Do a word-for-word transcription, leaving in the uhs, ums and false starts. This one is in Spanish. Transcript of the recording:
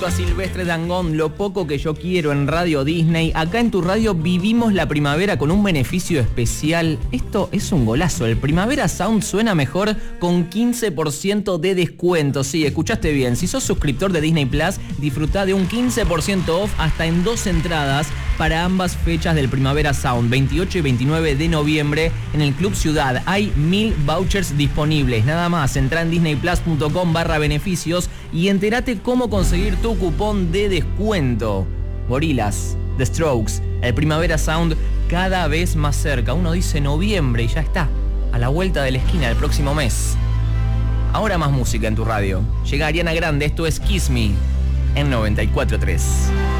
junto a Silvestre Dangond, Lo poco que yo quiero en Radio Disney. Acá en tu radio vivimos la primavera con un beneficio especial. Esto es un golazo. El Primavera Sound suena mejor con quince por ciento de descuento. Sí, escuchaste bien. Si sos suscriptor de Disney Plus, disfrutá de un quince por ciento off hasta en dos entradas para ambas fechas del Primavera Sound, veintiocho y veintinueve de noviembre en el Club Ciudad. Hay mil vouchers disponibles. Nada más, entrá en disneyplus.com barra beneficios y entérate cómo conseguir tu cupón de descuento. Gorillaz, The Strokes, el Primavera Sound cada vez más cerca. Uno dice noviembre y ya está, a la vuelta de la esquina el próximo mes. Ahora más música en tu radio. Llega Ariana Grande, esto es Kiss Me en noventa y cuatro punto tres.